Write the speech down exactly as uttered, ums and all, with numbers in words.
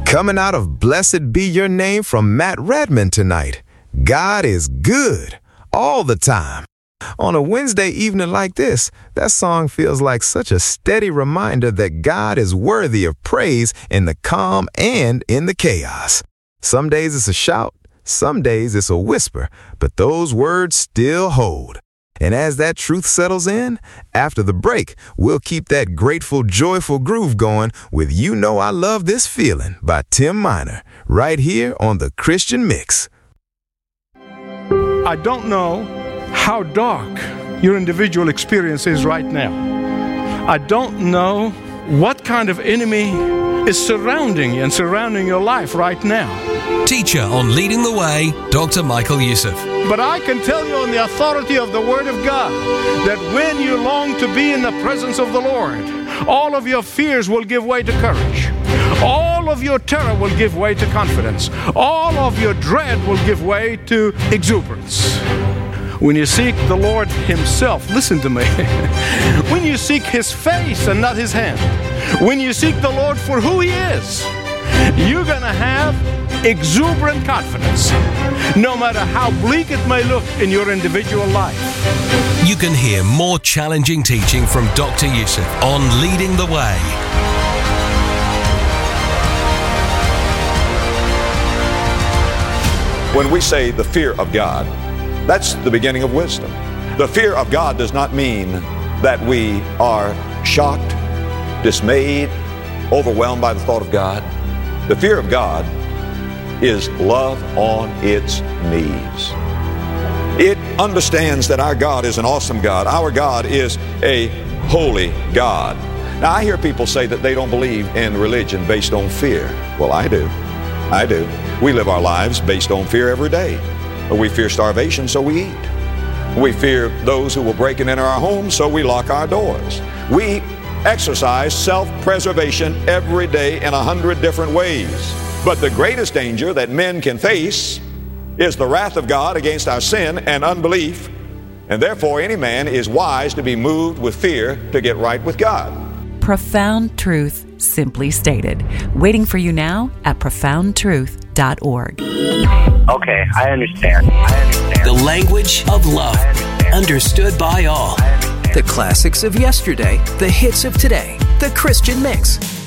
Coming out of Blessed Be Your Name from Matt Redman tonight. God is good all the time. On a Wednesday evening like this, that song feels like such a steady reminder that God is worthy of praise in the calm and in the chaos. Some days it's a shout, some days it's a whisper, but those words still hold. And as that truth settles in, after the break, we'll keep that grateful, joyful groove going with You Know I Love This Feeling by Tim Miner, right here on The Christian Mix. I don't know how dark your individual experience is right now. I don't know what kind of enemy is surrounding you and surrounding your life right now. Teacher on Leading the Way, Doctor Michael Youssef. But I can tell you on the authority of the Word of God that when you long to be in the presence of the Lord, all of your fears will give way to courage. All of your terror will give way to confidence. All of your dread will give way to exuberance. When you seek the Lord Himself, listen to me. When you seek His face and not His hand, when you seek the Lord for who He is, you're going to have exuberant confidence, no matter how bleak it may look in your individual life. You can hear more challenging teaching from Doctor Youssef on Leading the Way. When we say the fear of God, that's the beginning of wisdom. The fear of God does not mean that we are shocked, dismayed, overwhelmed by the thought of God. The fear of God is love on its knees. It understands that our God is an awesome God. Our God is a holy God. Now, I hear people say that they don't believe in religion based on fear. Well, I do. I do. We live our lives based on fear every day. We fear starvation, so we eat. We fear those who will break into our homes, so we lock our doors. We exercise self-preservation every day in a hundred different ways. But the greatest danger that men can face is the wrath of God against our sin and unbelief. And therefore, any man is wise to be moved with fear to get right with God. Profound truth, simply stated. Waiting for you now at profound truth dot org. Okay, I understand. I understand. The language of love, understood by all. The classics of yesterday, the hits of today, the Christian Mix.